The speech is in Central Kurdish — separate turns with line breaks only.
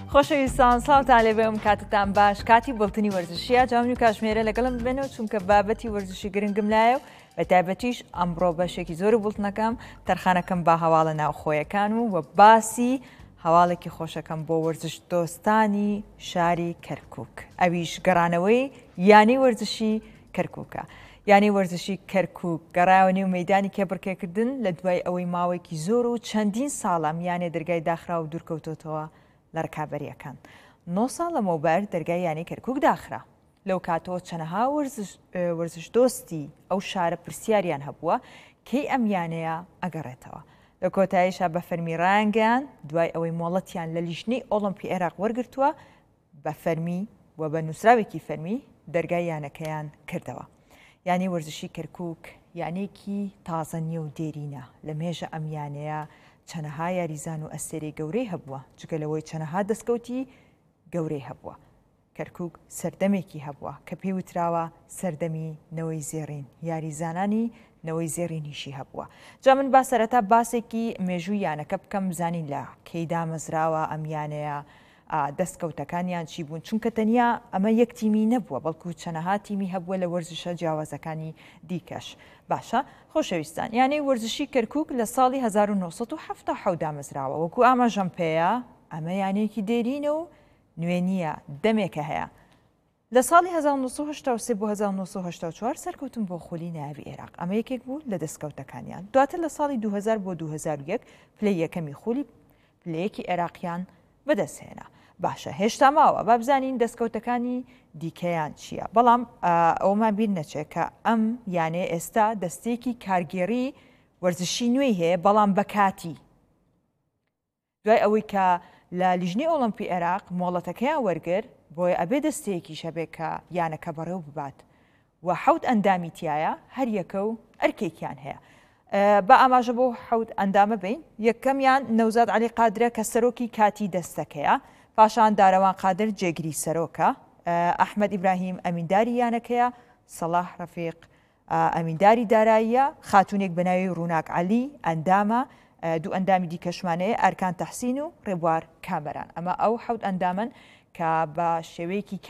خۆشەویستان ساڵتان لێبێم کاتتان باش کاتی بڵتنی وەرزشیە جامی و کاشمێرە لەگەڵم ببێنەوە چونکە بابەتی وەرزشی گرنگم لایە و بە تایبەتیش ئەمڕۆ بەشێکی زۆر بڵتنەکەم تەرخانەکەم با هەواڵە ناوخۆیەکان و باسی هەواڵێکی خۆشەکەم بۆ وەرزش دۆستانی شاری کەرکووک ئەویش گەڕانەوەی یانی وەرزشی کەرکووکە. یانی وەرزشی کەرکووک گەڕایەوە نێو مەیدانی کێبڕکێکردن لە دوای ئەوەی ماوەیەکی زۆر و چەندین ساڵە میانێ دەرگای داخرا و دوورکەوتۆتەوە لە ڕکابەریەکان. 9 ساڵ لەمەوبەر دەرگای یانی کەرکووک داخرا. لەو کاتەوە چەندەها وەرزش دۆستی ئەو شارە پرسیاریان هەبووە کەی ئەم یانەیە ئەگەڕێتەوە. لە کۆتاییشە بە فەرمی ڕایانگەیان دوای ئەوەی مۆڵەتیان لە لیژنەی ئۆڵمپی عێراق وەرگرتووە بە فەرمی و بە نووسراوێکی فەرمی دەرگای یانەکەیان کردەوە. یانی وەرزشی کەرکووک یانێکی تازە نیە و دێرینە. لە مێژە ئەم یانەیە چەندەها یاریزان و ئەستێرەی گەورەی هەبووە جگەلەوەی چەندەها دەستکەوتی گەورەی هەبووە. کەرکووک سەردەمێکی هەبووە کە پێی وتراوە سەردەمی نەوەی زێڕین، یاریزانانی نەوەی زێڕینیشی هەبووە. جا من با سەرەتا باسێکی مێژووی یانەکە بکەم بزانین لە کەیدا مەزراوە ئەم یانەیە دەستکەوتەکانیان چی بوون، چونکە تەنیا ئەمە یەک تیمی نەبووە بەڵکو چەندەها تیمی هەبووە لە وەرزشە جیاوازەکانی دیکەش. باشە خۆشەویستان، یانەی وەرزشی کەرکووک لە ساڵی 1970 دامەزراوە. وەکو ئاماژەم پێەیە ئەمە یانەیەکی دێرینە و نوێنیە دەمێکە هەیە. لە ساڵی 1983 بۆ 1984 سەرکەوتن بۆ خولی ناوی عێراق. ئەمە یەکێک بوو لە دەستکەوتەکانیان. دواتر لە ساڵی 2000 بۆ 2001 پلەی یەکەمی خولی پلەیەکی عێراقیان بەدەستهێنا. باشە هێشتا ماوە با بزانین دەستکەوتەکانی دیکەیان چییە. بەڵام ئەومان بیر نەچێت کە ئەم یانێ ئێستا دەستێکی کارگێڕی وەرزشی نوێی هەیە بەڵام بە کاتی. دوای ئەوەی کە لە لیژنەی ئۆڵمپی عێراق مۆڵەتەکەیان وەرگر بۆیە ئەبێ دەستەیەکی شەبێ کە یانەکە بەڕێو ببات و 7 ئەندامی تایە هەر یەکە و ئەرکێکیان هەیە. بە ئاماژە بۆ 7 ئەندامە بین. یەکەمیان نەوزاد عەلی قادرە کە سەرۆکی کاتی دەستەکەیە، پاشان داروان قادر جێگری سەرۆکە، ئەحمەد ئیبراهیم ئەمینداری یانەکەیە، سەلاح ڕەفیق ئەمینداری داراییە، خاتونێک بە ناوی ڕووناک عەلی ئەندامە، دوو ئەندامی دیکەشمانەیە ئەرکان تەحسین و ڕێبوار کامەران. ئەمە ئەو 7 ئەندامن کە بە شێوەیەکی